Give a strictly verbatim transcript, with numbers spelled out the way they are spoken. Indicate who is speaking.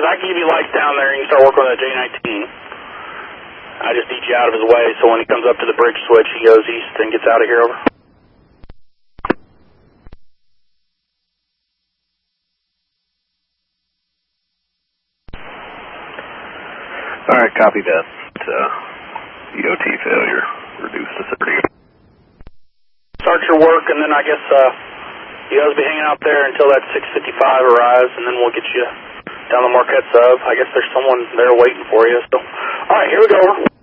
Speaker 1: because I can give you lights down there and you can start working on the J nineteen. I just need you out of his way so when he comes up to the bridge switch, he goes east and gets out of here. Over.
Speaker 2: All right, copy that. Uh, E O T failure reduced to thirty.
Speaker 1: Start your work, and then I guess uh, you guys will be hanging out there until that six fifty-five arrives, and then we'll get you down the Marquette sub. I guess there's someone there waiting for you. So, all right, here we go.